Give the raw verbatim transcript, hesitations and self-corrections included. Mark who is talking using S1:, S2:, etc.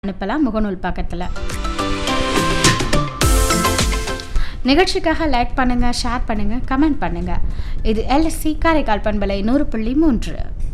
S1: அனுப்பலாம் முகநூல் பக்கத்தில். நிகழ்ச்சிக்காக லைக் பண்ணுங்க, ஷேர் பண்ணுங்க, கமெண்ட் பண்ணுங்க. இது எல்எஸ்சி காரைக்கால் பண்பலை நூறு புள்ளி மூன்று.